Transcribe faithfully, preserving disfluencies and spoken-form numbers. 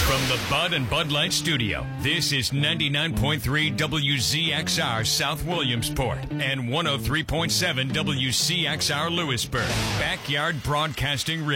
From the Bud and Bud Light Studio, this is ninety-nine point three W Z X R South Williamsport and one oh three point seven W C X R Lewisburg. Backyard Broadcasting Radio.